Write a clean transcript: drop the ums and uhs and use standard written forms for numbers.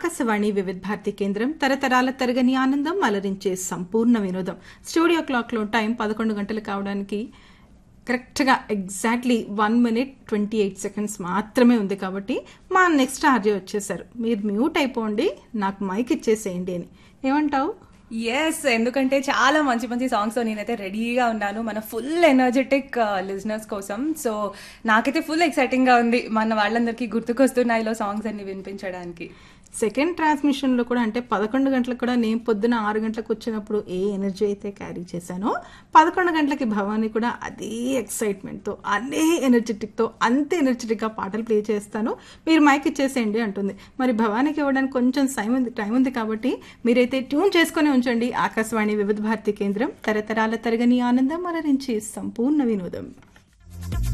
ఆకాశవాణి వివిధ భారతి కేంద్రం తరతరాల తరగని ఆనందం అలరించే సంపూర్ణ వినోదం. స్టూడియో క్లాక్లో టైం 11 గంటలు కావడానికి కరెక్ట్గా ఎగ్జాక్ట్లీ 1 minute 28 seconds మాత్రమే ఉంది. కాబట్టి మా నెక్స్ట్ ఆర్జే వచ్చేసారు. మీరు మ్యూట్ అయిపోండి, నాకు మైక్ ఇచ్చేసేయండి అని. ఏమంటావు? ఎస్, ఎందుకంటే చాలా మంచి మంచి సాంగ్స్ నేనైతే రెడీగా ఉన్నాను మన ఫుల్ ఎనర్జెటిక్ లిజనర్స్ కోసం. సో నాకైతే ఫుల్ ఎక్సైటింగ్గా ఉంది మన వాళ్ళందరికీ గుర్తుకొస్తున్నాయి ఇలా సాంగ్స్ అన్ని వినిపించడానికి. సెకండ్ ట్రాన్స్మిషన్లో కూడా అంటే 11 గంటలకు కూడా నేను పొద్దున 6 గంటలకు వచ్చినప్పుడు ఏ ఎనర్జీ అయితే క్యారీ చేశానో 11 గంటలకి భవానీ కూడా అదే ఎక్సైట్మెంట్తో అదే ఎనర్జెటిక్తో అంతే ఎనర్జెటిక్గా పాటలు ప్లే చేస్తాను, మీరు మైక్ ఇచ్చేసేయండి అంటుంది. మరి భవానీకి ఇవ్వడానికి కొంచెం టైం ఉంది కాబట్టి మీరైతే ట్యూన్ చేసుకొని ఉంచండి ఆకాశవాణి వివిధ భారతి కేంద్రం తరతరాల తరగని ఆనందం అలరించి సంపూర్ణ వినోదం.